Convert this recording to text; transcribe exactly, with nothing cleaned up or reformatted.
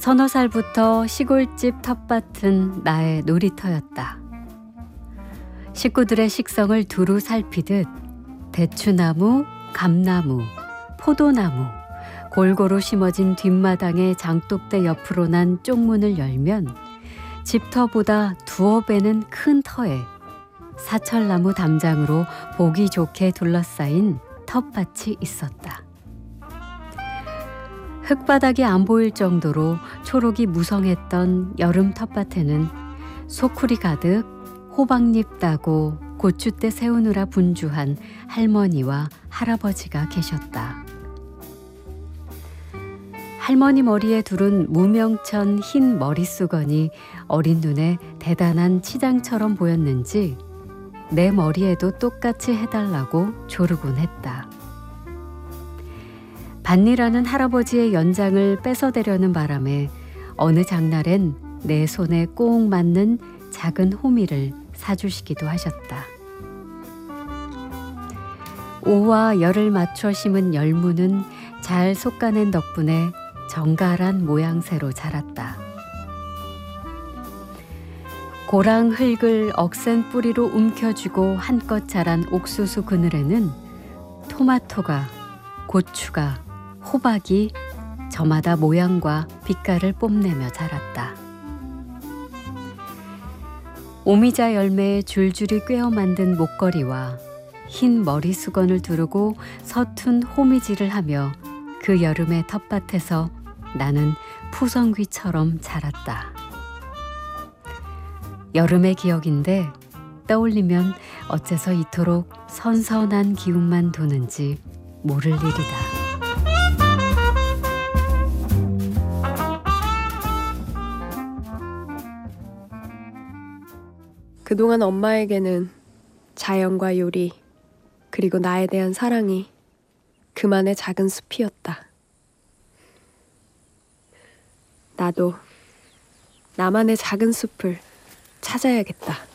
서너 살부터 시골집 텃밭은 나의 놀이터였다. 식구들의 식성을 두루 살피듯 대추나무, 감나무, 포도나무, 골고루 심어진 뒷마당의 장독대 옆으로 난 쪽문을 열면 집터보다 두어 배는 큰 터에 사철나무 담장으로 보기 좋게 둘러싸인 텃밭이 있었다. 흙바닥이 안 보일 정도로 초록이 무성했던 여름 텃밭에는 소쿠리 가득 호박잎 따고 고추대 세우느라 분주한 할머니와 할아버지가 계셨다. 할머니 머리에 두른 무명천 흰 머리수건이 어린 눈에 대단한 치장처럼 보였는지 내 머리에도 똑같이 해달라고 조르곤 했다. 밭일하는 할아버지의 연장을 뺏어대려는 바람에 어느 장날엔 내 손에 꼭 맞는 작은 호미를 사주시기도 하셨다. 오와 열을 맞춰 심은 열무는 잘 솎아낸 덕분에 정갈한 모양새로 자랐다. 고랑 흙을 억센 뿌리로 움켜쥐고 한껏 자란 옥수수 그늘에는 토마토가, 고추가, 호박이 저마다 모양과 빛깔을 뽐내며 자랐다. 오미자 열매에 줄줄이 꿰어 만든 목걸이와 흰 머리 수건을 두르고 서툰 호미질을 하며 그 여름의 텃밭에서 나는 푸성귀처럼 자랐다. 여름의 기억인데 떠올리면 어째서 이토록 선선한 기운만 도는지 모를 일이다. 그동안 엄마에게는 자연과 요리, 그리고 나에 대한 사랑이 그만의 작은 숲이었다. 나도 나만의 작은 숲을 찾아야겠다.